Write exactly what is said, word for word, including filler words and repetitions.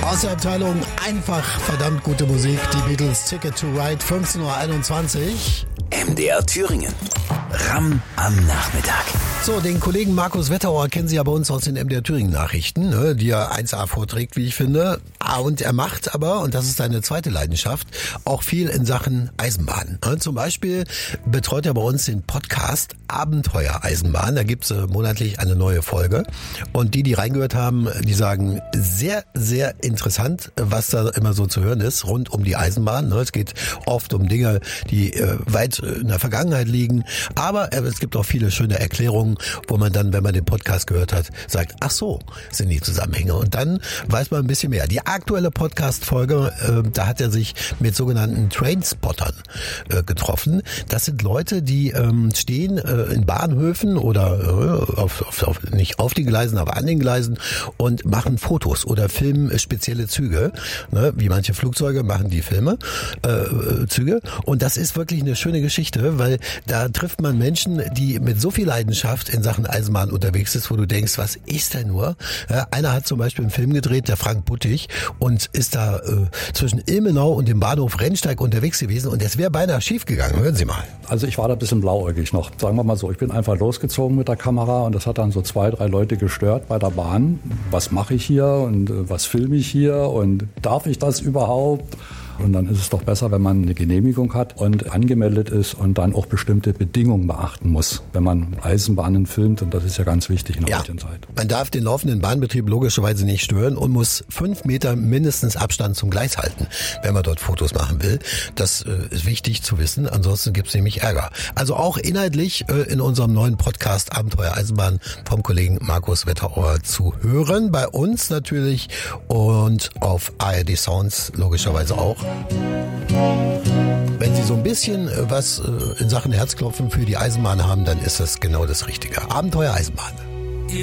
Aus der Abteilung einfach verdammt gute Musik, die Beatles, Ticket to Ride, fünfzehn Uhr einundzwanzig. M D R Thüringen. Ram am Nachmittag. So, den Kollegen Markus Wetterauer kennen Sie ja bei uns aus den M D R Thüringen Nachrichten, ne, die er eins A vorträgt, wie ich finde. Ah, und er macht aber, und das ist seine zweite Leidenschaft, auch viel in Sachen Eisenbahn. Ne, zum Beispiel betreut er bei uns den Podcast Abenteuer Eisenbahn. Da gibt's äh, monatlich eine neue Folge. Und die, die reingehört haben, die sagen, sehr, sehr interessant, was da immer so zu hören ist, rund um die Eisenbahn. Ne, es geht oft um Dinge, die äh, weit in der Vergangenheit liegen. Aber äh, es gibt auch viele schöne Erklärungen, wo man dann, wenn man den Podcast gehört hat, sagt, ach so, sind die Zusammenhänge. Und dann weiß man ein bisschen mehr. Die aktuelle Podcast-Folge, äh, da hat er sich mit sogenannten Trainspottern äh, getroffen. Das sind Leute, die ähm, stehen äh, in Bahnhöfen oder äh, auf, auf, auf, nicht auf den Gleisen, aber an den Gleisen und machen Fotos oder filmen spezielle Züge. Ne? Wie manche Flugzeuge machen die Filme, äh, Züge. Und das ist wirklich eine schöne Geschichte, weil da trifft man Menschen, die mit so viel Leidenschaft in Sachen Eisenbahn unterwegs ist, wo du denkst, was ist denn nur? Ja, einer hat zum Beispiel einen Film gedreht, der Frank Buttig, und ist da äh, zwischen Ilmenau und dem Bahnhof Rennsteig unterwegs gewesen und es wäre beinahe schief gegangen. Hören Sie mal. Also ich war da ein bisschen blauäugig noch. Sagen wir mal so, ich bin einfach losgezogen mit der Kamera und das hat dann so zwei, drei Leute gestört bei der Bahn. Was mache ich hier und äh, was filme ich hier und darf ich das überhaupt? Und dann ist es doch besser, wenn man eine Genehmigung hat und angemeldet ist und dann auch bestimmte Bedingungen beachten muss, wenn man Eisenbahnen filmt. Und das ist ja ganz wichtig in der ja, heutigen Zeit. Man darf den laufenden Bahnbetrieb logischerweise nicht stören und muss fünf Meter mindestens Abstand zum Gleis halten, wenn man dort Fotos machen will. Das äh, ist wichtig zu wissen, ansonsten gibt es nämlich Ärger. Also auch inhaltlich äh, in unserem neuen Podcast Abenteuer Eisenbahn vom Kollegen Markus Wetterauer zu hören. Bei uns natürlich und auf A R D Sounds logischerweise auch. Wenn Sie so ein bisschen was in Sachen Herzklopfen für die Eisenbahn haben, dann ist das genau das Richtige. Abenteuer Eisenbahn.